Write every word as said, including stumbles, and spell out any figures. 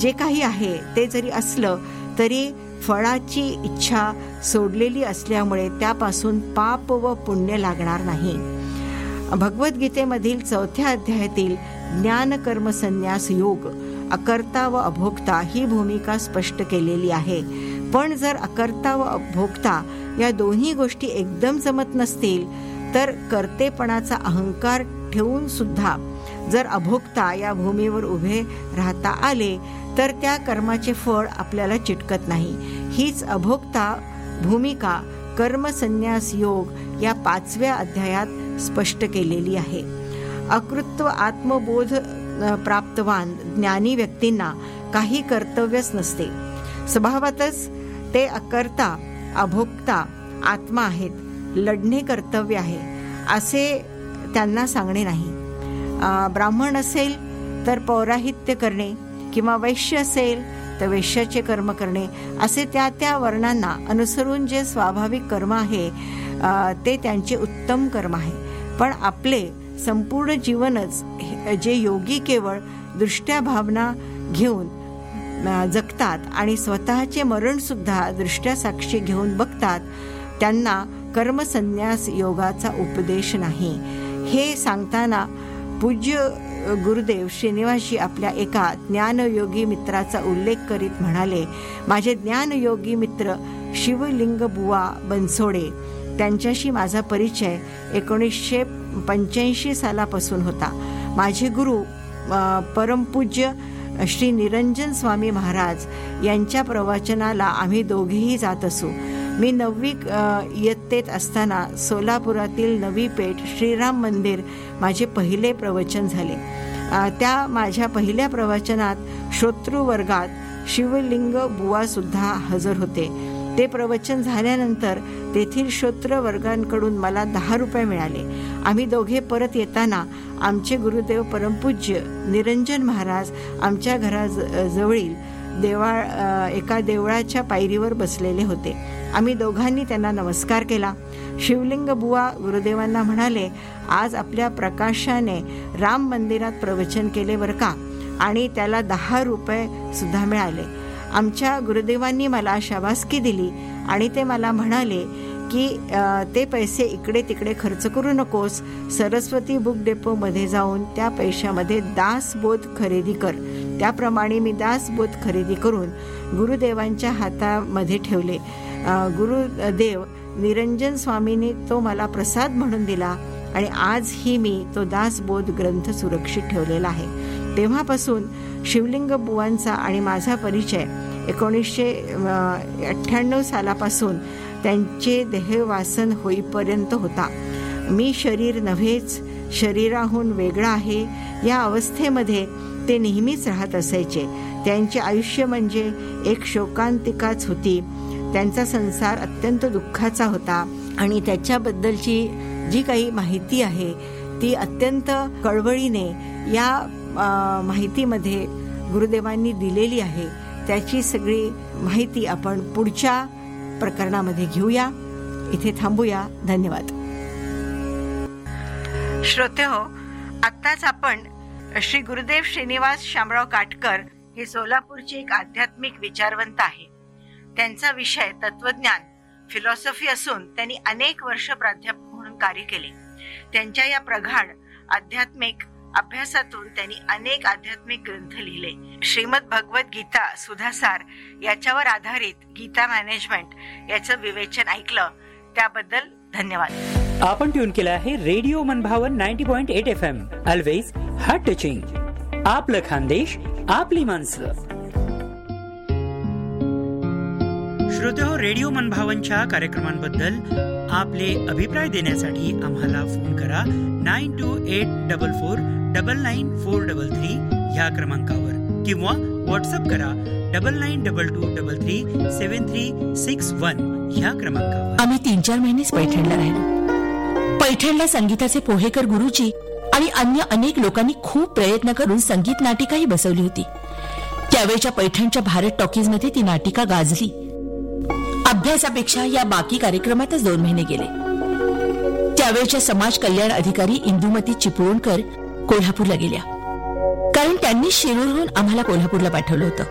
जे काही आहे ते जरी असलं तरी फळाची इच्छा सोडलेली असल्यामुळे त्यापासून पाप व पुण्य लागणार नाही. भगवद्गीतेमधील चौथ्या अध्यायातील ज्ञान कर्म संन्यास योग अकर्ता व अभोक्ता ही भूमिका स्पष्ट केलेली आहे. पण जर अकर्ता व अभोक्ता या दोन्ही गोष्टी एकदम जमत नसतील तर कर्तेपणाचा अहंकार ठेवून सुद्धा जर अभोक्ता या भूमीवर उभे राहता आले तर त्या कर्माचे फळ आपल्याला चिटकत नाही. हीच अभोक्ता भूमिका कर्मसन्यास योग या पाचव्या अध्यायात स्पष्ट केलेली आहे. अकृत्व आत्मबोध प्राप्तवान ज्ञानी व्यक्तींना काही कर्तव्यच नसते. स्वभावातच ते अकर्ता अभोक्ता आत्मा आहेत. लढणे कर्तव्य आहे असे त्यांना सांगणे नाही. ब्राह्मण असेल तर पौराहित्य करणे किंवा वैश्य असेल तर वैश्याचे कर्म करणे असे त्या त्या वर्णांना अनुसरून जे स्वाभाविक कर्म आहे ते त्यांचे उत्तम कर्म आहे. पण आपले संपूर्ण जीवनच जे योगी केवळ दृष्ट्या भावना घेऊन जगतात आणि स्वतःचे मरण सुद्धा दृष्ट्या साक्षी घेऊन बघतात त्यांना कर्मसन्यास योगाचा उपदेश नाही. हे सांगताना पूज्य गुरुदेव श्रीनिवासजी आपल्या एका ज्ञानयोगी मित्राचा उल्लेख करीत म्हणाले, माझे ज्ञानयोगी मित्र शिवलिंग बुवा बनसोडे त्यांच्याशी माझा परिचय एकोणीसशे पंच्याऐंशी सालापासून होता. माझे गुरु परमपूज्य श्री निरंजन स्वामी महाराज यांच्या प्रवचनाला आम्ही दोघेही जात असू. मी नववी इयत्तेत असताना सोलापुरातील नवी पेठ श्रीराम मंदिर माझे पहिले प्रवचन झाले. त्या माझ्या पहिल्या प्रवचनात श्रोतृ वर्गात शिवलिंग बुवा सुद्धा हजर होते. ते प्रवचन झाल्यानंतर तेथील श्रोत्र वर्गांकडून मला दहा रुपये मिळाले. आम्ही दोघे परत येताना आमचे गुरुदेव परमपूज्य निरंजन महाराज आमच्या घराजवळील देवाळ एका देवळाच्या पायरीवर बसलेले होते. आम्ही दोघांनी त्यांना नमस्कार केला. शिवलिंग बुवा गुरुदेवांना म्हणाले, आज आपल्या प्रकाशाने राम मंदिरात प्रवचन केले बरं का, आणि त्याला दहा रुपये सुद्धा मिळाले. आमच्या गुरुदेवांनी मला शाबासकी दिली आणि ते मला म्हणाले की ते पैसे इकडे तिकडे खर्च करू नकोस, सरस्वती बुक डेपोमध्ये जाऊन त्या पैशामध्ये दासबोध खरेदी कर. त्याप्रमाणे मी दासबोध खरेदी करून गुरुदेवांच्या हातामध्ये ठेवले. गुरुदेव निरंजन स्वामींनी तो मला प्रसाद म्हणून दिला आणि आजही मी तो दासबोध ग्रंथ सुरक्षित ठेवलेला आहे. तेव्हापासून शिवलिंग बुवांचा आणि माझा परिचय एकोणीसशे अठ्ठ्याण्णव सालापासून त्यांचे देहवासन होईपर्यंत होता. मी शरीर नव्हेच, शरीराहून वेगळा आहे या अवस्थेमध्ये ते नेहमीच राहत असायचे. त्यांचे आयुष्य म्हणजे एक शोकांतिकाच होती. त्यांचा संसार अत्यंत दुःखाचा होता आणि त्याच्याबद्दलची जी काही माहिती आहे ती अत्यंत कळवळीने या माहितीमध्ये गुरुदेवांनी दिलेली आहे. त्याची सगळी माहिती आपण पुढच्या प्रकरणामध्ये घेऊया. इथे थांबूया. धन्यवाद. श्रोतेहो, आत्ताच आपण श्री गुरुदेव श्रीनिवास शामराव काटकर हे सोलापूरचे एक आध्यात्मिक विचारवंत आहे. त्यांचा विषय तत्वज्ञान फिलॉसॉफी असून त्यांनी अनेक वर्ष प्राध्यापक म्हणून कार्य केले. त्यांच्या या प्रगाढ आध्यात्मिक अभ्यासातून त्यांनी अनेक आध्यात्मिक ग्रंथ लिहिले. श्रीमद भगवत गीता सुधासार याच्यावर आधारित गीता मॅनेजमेंट याचं विवेचन ऐकलं त्याबद्दल धन्यवाद. आपण ट्यून केलं आहे रेडिओ मनभावन ninety point eight F M. Always heart touching. आपलं खानदेश, आपली माणसं. श्रोतेहो, रेडिओ मनभावनच्या कार्यक्रमांबद्दल आपले अभिप्राय देण्यासाठी आम्हाला फोन करा nine to eight double four double nine four double three ह्या क्रमांकावर किंवा व्हॉट्सअप करा double nine double two double three सेवन थ्री सिक्स वन ह्या क्रमांकावर. आम्ही तीन चार महिनेच पैठणला राहिलो. पैठणला संगीताचे पोहेकर गुरुजी आणि अन्य अनेक लोकांनी खूप प्रयत्न करून संगीत नाटिकाही बसवली होती. त्यावेळच्या पैठणच्या भारत टॉकीजमध्ये ती नाटिका गाजली. अभ्यासापेक्षा या बाकी कार्यक्रमातच दोन महिने गेले. त्यावेळच्या समाज कल्याण अधिकारी इंदुमती चिपळूणकर कोल्हापूरला गेल्या, कारण त्यांनी शिरूरहून आम्हाला कोल्हापूरला पाठवलं होतं.